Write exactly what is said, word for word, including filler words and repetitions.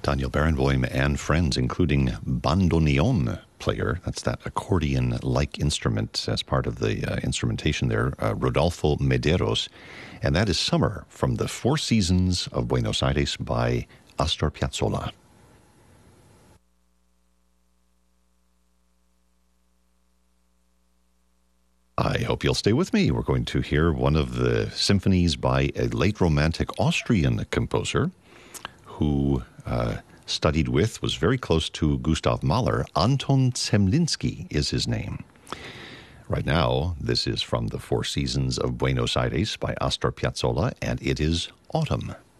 Daniel Barenboim and friends, including bandoneon player, that's that accordion-like instrument as part of the uh, instrumentation there, uh, Rodolfo Medeiros. And that is Summer from the Four Seasons of Buenos Aires by Astor Piazzolla. I hope you'll stay with me. We're going to hear one of the symphonies by a late Romantic Austrian composer who uh, studied with, was very close to Gustav Mahler. Anton Zemlinsky is his name. Right now, this is from the Four Seasons of Buenos Aires by Astor Piazzolla, and it is Autumn.